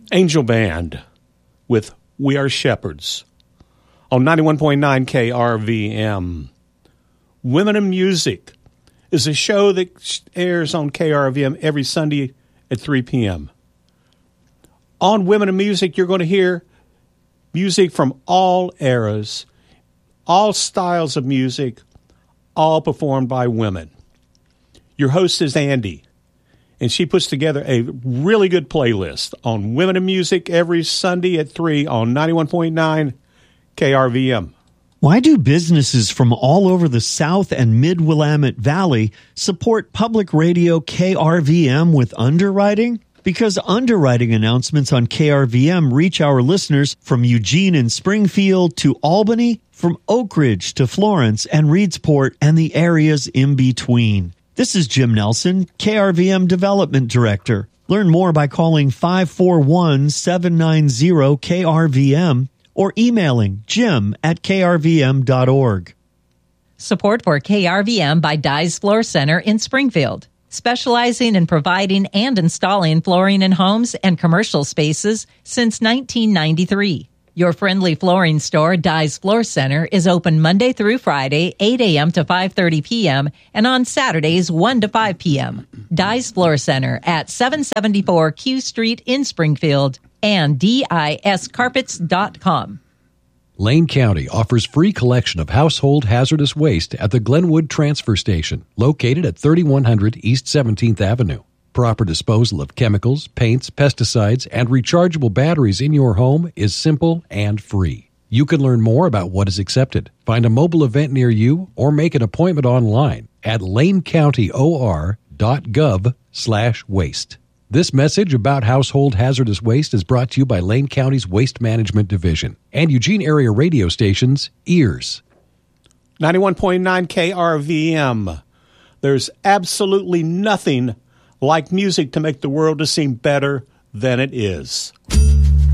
Angel Band with We Are Shepherds on 91.9 KRVM. Women in Music is a show that airs on KRVM every Sunday at 3 p.m. On Women in Music, you're going to hear music from all eras, all styles of music, all performed by women. Your host is Andy, and she puts together a really good playlist on Women in Music every Sunday at 3 on 91.9 KRVM. Why do businesses from all over the South and Mid-Willamette Valley support public radio KRVM with underwriting? Because underwriting announcements on KRVM reach our listeners from Eugene and Springfield to Albany, from Oak Ridge to Florence and Reedsport and the areas in between. This is Jim Nelson, KRVM Development Director. Learn more by calling 541-790-KRVM or emailing jim@krvm.org. Support for KRVM by Dye's Floor Center in Springfield, specializing in providing and installing flooring in homes and commercial spaces since 1993. Your friendly flooring store, Dye's Floor Center, is open Monday through Friday, 8 a.m. to 5:30 p.m., and on Saturdays, 1 to 5 p.m. Dye's Floor Center at 774 Q Street in Springfield and discarpets.com. Lane County offers free collection of household hazardous waste at the Glenwood Transfer Station, located at 3100 East 17th Avenue. Proper disposal of chemicals, paints, pesticides, and rechargeable batteries in your home is simple and free. You can learn more about what is accepted, find a mobile event near you, or make an appointment online at lanecountyor.gov/waste. This message about household hazardous waste is brought to you by Lane County's Waste Management Division and Eugene area radio stations, EARS. 91.9 KRVM. There's absolutely nothing like music to make the world to seem better than it is.